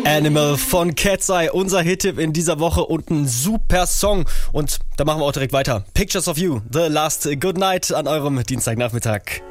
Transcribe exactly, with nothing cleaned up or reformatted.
Animal von Cat's Eye, unser Hit-Tipp in dieser Woche und ein super Song. Und da machen wir auch direkt weiter. Pictures of You, The Last Good Night an eurem Dienstagnachmittag.